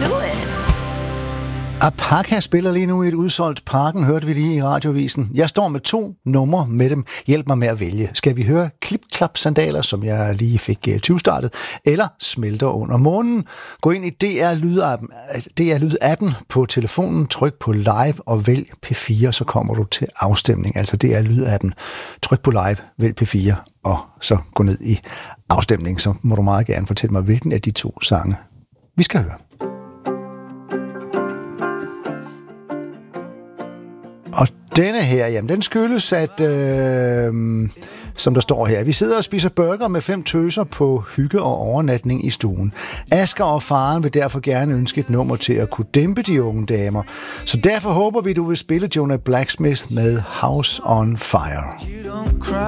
do it. Apaka spiller lige nu i et udsolgt Parken, hørte vi lige i radioavisen. Jeg står med 2 numre med dem. Hjælp mig med at vælge. Skal vi høre Klip-klap-sandaler, som jeg lige fik 20-startet, eller Smelter under månen? Gå ind i DR Lyd-appen på telefonen, tryk på live og vælg P4, så kommer du til afstemning. Altså DR Lyd-appen. Tryk på live, vælg P4, og så gå ned i afstemning. Så må du meget gerne fortælle mig, hvilken af de 2 sange vi skal høre. Og denne her, jamen den skyldes, at, som der står her, vi sidder og spiser burger med 5 tøser på hygge og overnatning i stuen. Asger og faren vil derfor gerne ønske et nummer til at kunne dæmpe de unge damer. Så derfor håber vi, du vil spille Jonah Blacksmith med House on Fire.